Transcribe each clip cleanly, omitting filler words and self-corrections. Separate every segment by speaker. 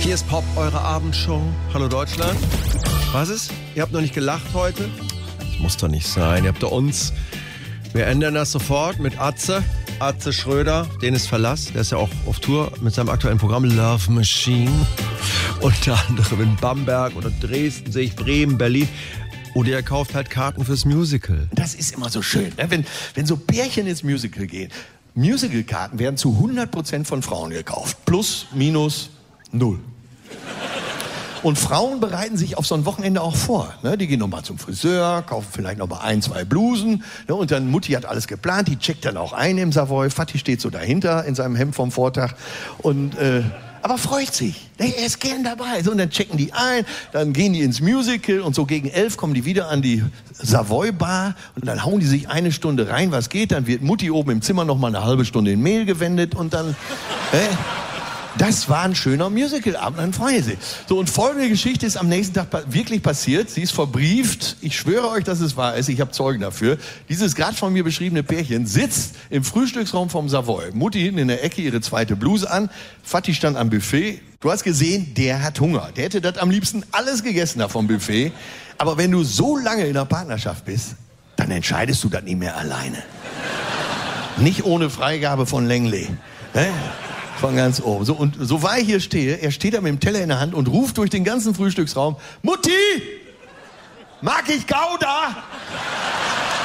Speaker 1: Hier ist Pop, eure Abendshow. Hallo Deutschland. Was ist? Ihr habt noch nicht gelacht heute? Das muss doch nicht sein. Ihr habt doch uns. Wir ändern das sofort mit Atze Schröder. Den ist Verlass. Der ist ja auch auf Tour mit seinem aktuellen Programm Love Machine. Unter anderem in Bamberg oder Dresden, sehe ich, Bremen, Berlin. Oder ihr kauft halt Karten fürs Musical.
Speaker 2: Das ist immer so schön, ne? Wenn so Pärchen ins Musical gehen. Musicalkarten werden zu 100% von Frauen gekauft. Plus, minus, null. Und Frauen bereiten sich auf so ein Wochenende auch vor. Ne? Die gehen nochmal zum Friseur, kaufen vielleicht nochmal 1, 2 Blusen. Ne? Und dann Mutti hat alles geplant, die checkt dann auch ein im Savoy. Vati steht so dahinter in seinem Hemd vom Vortag. Und, aber freut sich. Er ist gern dabei. So, und dann checken die ein, dann gehen die ins Musical und so gegen 11 kommen die wieder an die Savoy-Bar und dann hauen die sich 1 Stunde rein, was geht. Dann wird Mutti oben im Zimmer nochmal eine halbe Stunde in Mehl gewendet und dann... Das war ein schöner Musicalabend, dann freuen sie. So, und folgende Geschichte ist am nächsten Tag wirklich passiert. Sie ist verbrieft. Ich schwöre euch, dass es wahr ist. Ich habe Zeugen dafür. Dieses gerade von mir beschriebene Pärchen sitzt im Frühstücksraum vom Savoy. Mutti hinten in der Ecke ihre zweite Bluse an. Vati stand am Buffet. Du hast gesehen, der hat Hunger. Der hätte das am liebsten alles gegessen da vom Buffet. Aber wenn du so lange in einer Partnerschaft bist, dann entscheidest du das nicht mehr alleine. Nicht ohne Freigabe von Langley. Von ganz oben. So, und so war ich hier stehe, er steht da mit dem Teller in der Hand und ruft durch den ganzen Frühstücksraum, Mutti, mag ich Gouda?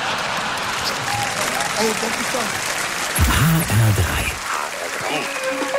Speaker 3: Oh, das ist doch... HR3.